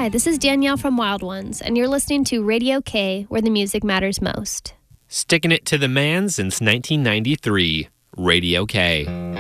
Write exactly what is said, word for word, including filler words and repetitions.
Hi, this is Danielle from Wild Ones, and you're listening to Radio K, where the music matters most. Sticking it to the man since nineteen ninety-three. Radio K.